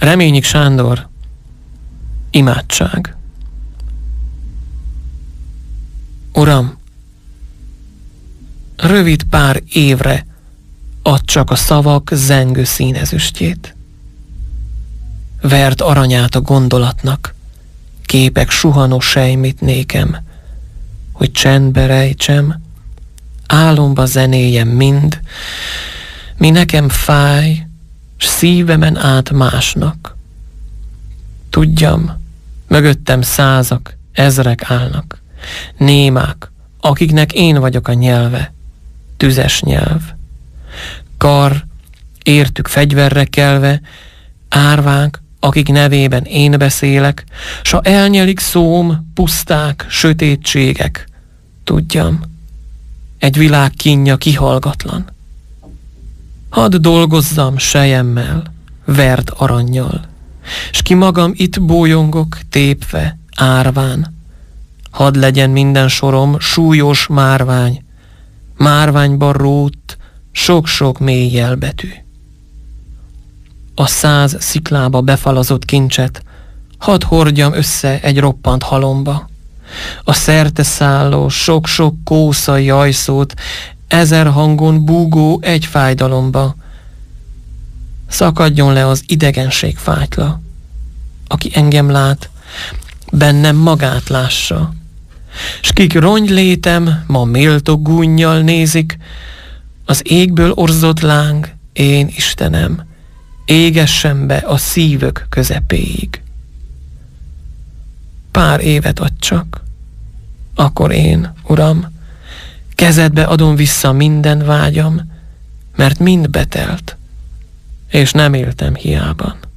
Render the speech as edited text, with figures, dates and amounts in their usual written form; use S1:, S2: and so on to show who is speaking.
S1: Reményik Sándor, imádság. Uram, rövid pár évre add csak a szavak zengő színezüstjét. Verd aranyát a gondolatnak, képek suhanó sejmit nékem, hogy csendbe rejtsem, álomba zenéjem mind, mi nekem fáj, s szívemen át másnak. Tudjam, mögöttem százak, ezrek állnak, némák, akiknek én vagyok a nyelve, tüzes nyelv. Kar, értük fegyverre kelve, árvák, akik nevében én beszélek, s ha elnyelik szóm, puszták, sötétségek, tudjam, egy világ kínja kihallgatlan. Hadd dolgozzam selyemmel, verd arannyal, s ki magam itt bólyongok, tépve, árván. Hadd legyen minden sorom súlyos márvány, márványba rótt sok-sok mély jelbetű. A 100 sziklába befalazott kincset hadd hordjam össze egy roppant halomba. A szerteszálló sok-sok kósza jajszót 1000 hangon búgó egy fájdalomba. Szakadjon le az idegenség fátyla, aki engem lát, bennem magát lássa. S kik rongylétem ma méltó gúnnyal nézik, az égből orzott láng, én Istenem, égessen be a szívök közepéig. Pár évet adj csak, akkor én, Uram, kezedbe adom vissza minden vágyam, mert mind betelt, és nem éltem hiában.